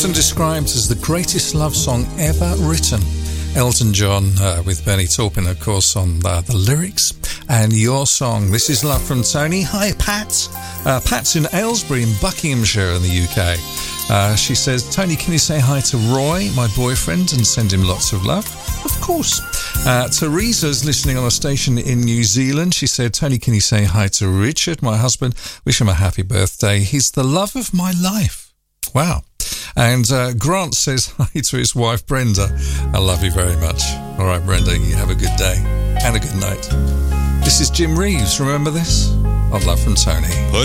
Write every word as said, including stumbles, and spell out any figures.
Often described as the greatest love song ever written. Elton John uh, with Bernie Taupin, of course, on uh, the lyrics. And your song, This Is Love from Tony. Hi, Pat. Uh, Pat's in Aylesbury in Buckinghamshire in the U K. Uh, she says, Tony, can you say hi to Roy, my boyfriend, and send him lots of love? Of course. Uh, Teresa's listening on a station in New Zealand. She said, Tony, can you say hi to Richard, my husband? Wish him a happy birthday. He's the love of my life. Wow. And uh, Grant says hi to his wife, Brenda. I love you very much. All right, Brenda, you have a good day and a good night. This is Jim Reeves. Remember this? On Love from Tony.